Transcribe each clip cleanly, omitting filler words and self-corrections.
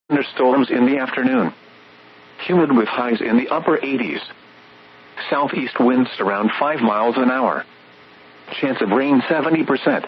thunderstorms in the afternoon. Humid with highs in the upper 80s. Southeast winds around 5 miles an hour. Chance of rain 70%.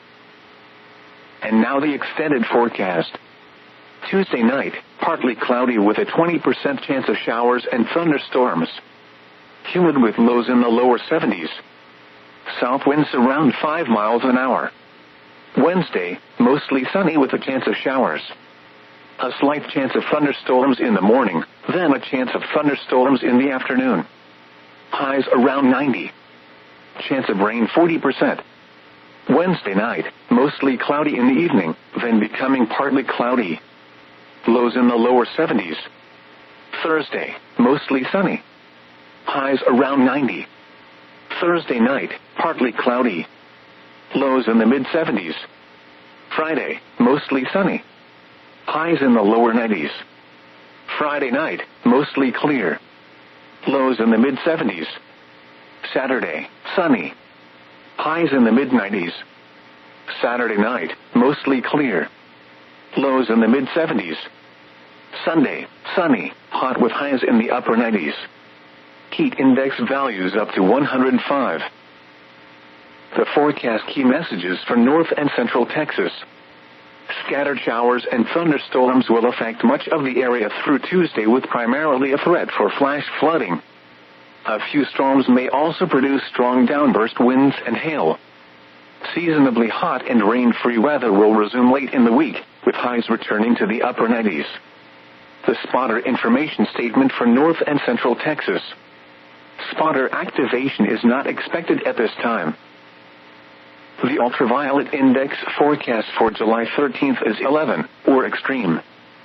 And now the extended forecast. Tuesday night, partly cloudy with a 20% chance of showers and thunderstorms. Humid with lows in the lower 70s. South winds around 5 miles an hour. Wednesday, mostly sunny with a chance of showers. A slight chance of thunderstorms in the morning, then a chance of thunderstorms in the afternoon. Highs around 90. Chance of rain 40%. Wednesday night, mostly cloudy in the evening, then becoming partly cloudy. Lows in the lower 70s. Thursday, mostly sunny. Highs around 90. Thursday night, partly cloudy. Lows in the mid-70s. Friday, mostly sunny. Highs in the lower 90s. Friday night, mostly clear. Lows in the mid-70s. Saturday, sunny. Highs in the mid-90s. Saturday night, mostly clear. Lows in the mid-70s. Sunday, sunny, hot with highs in the upper 90s. Heat index values up to 105. The forecast key messages for north and central Texas. Scattered showers and thunderstorms will affect much of the area through Tuesday with primarily a threat for flash flooding. A few storms may also produce strong downburst winds and hail. Seasonably hot and rain-free weather will resume late in the week, with highs returning to the upper 90s. The spotter information statement for north and central Texas. Spotter activation is not expected at this time. The ultraviolet index forecast for July 13th is 11, or extreme.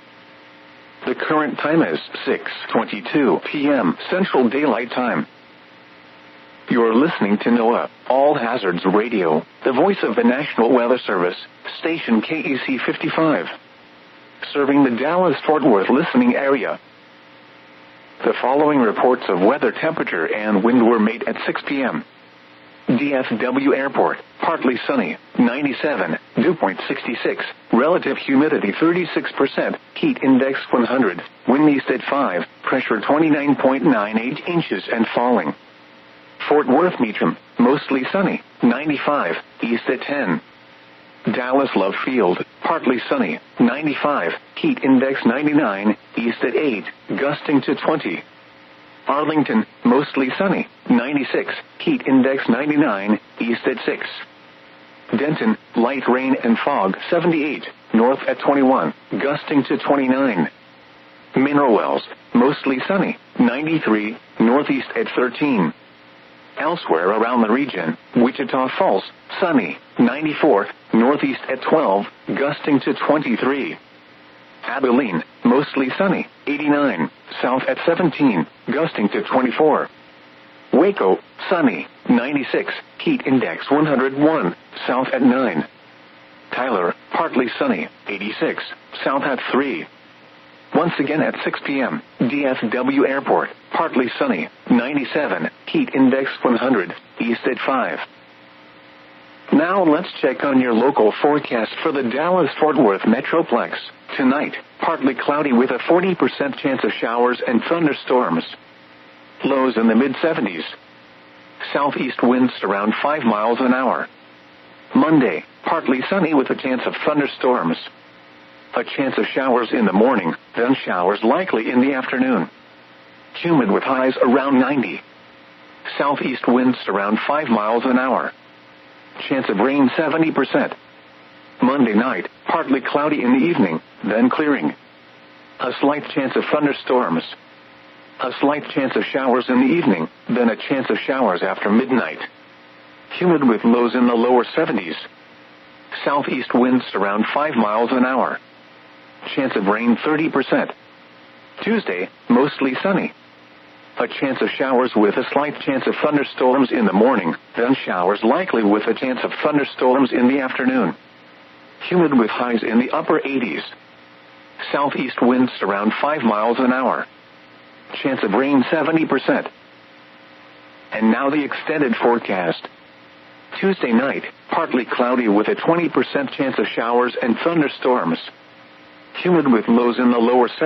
The current time is 6:22 p.m. Central Daylight Time. You're listening to NOAA, All Hazards Radio, the voice of the National Weather Service, station KEC 55. Serving the Dallas-Fort Worth listening area. The following reports of weather temperature and wind were made at 6 p.m. DFW Airport, partly sunny, 97, dew point 66, relative humidity 36%, heat index 100, wind east at 5, pressure 29.98 inches and falling. Fort Worth Meacham, mostly sunny, 95, east at 10. Dallas Love Field, partly sunny, 95, heat index 99, east at 8, gusting to 20. Arlington, mostly sunny, 96, heat index 99, east at 6. Denton, light rain and fog 78, north at 21, gusting to 29. Mineral Wells, mostly sunny, 93, northeast at 13. Elsewhere around the region, Wichita Falls, sunny, 94, northeast at 12, gusting to 23. Abilene, mostly sunny, 89, south at 17, gusting to 24. Waco, sunny, 96, heat index 101, south at 9. Tyler, partly sunny, 86, south at 3. Once again at 6 p.m., DFW Airport, partly sunny, 97, heat index 100, east at 5. Now let's check on your local forecast for the Dallas-Fort Worth Metroplex. Tonight, partly cloudy with a 40% chance of showers and thunderstorms. Lows in the mid-70s. Southeast winds around 5 miles an hour. Monday, partly sunny with a chance of thunderstorms. A chance of showers in the morning, then showers likely in the afternoon. Humid with highs around 90. Southeast winds around 5 miles an hour. Chance of rain 70%. Monday night, partly cloudy in the evening, then clearing. A slight chance of thunderstorms. A slight chance of showers in the evening, then a chance of showers after midnight. Humid with lows in the lower 70s. Southeast winds around 5 miles an hour. Chance of rain 30%. Tuesday, mostly sunny. A chance of showers with a slight chance of thunderstorms in the morning, then showers likely with a chance of thunderstorms in the afternoon. Humid with highs in the upper 80s. Southeast winds around 5 miles an hour. Chance of rain 70%. And now the extended forecast. Tuesday night, partly cloudy with a 20% chance of showers and thunderstorms. Humid with lows in the lower 70s.